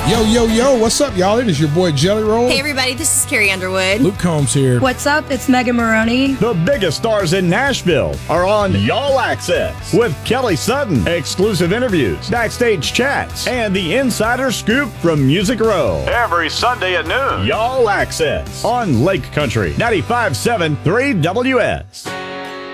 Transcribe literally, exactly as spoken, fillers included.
Yo, yo, yo, what's up, y'all? It is your boy Jelly Roll. Hey, everybody, this is Carrie Underwood. Luke Combs here. What's up? It's Megan Maroney. The biggest stars in Nashville are on Y'all Access with Kelly Sutton. Exclusive interviews, backstage chats, and the insider scoop from Music Row. Every Sunday at noon. Y'all Access on Lake Country ninety-five point seven three W S.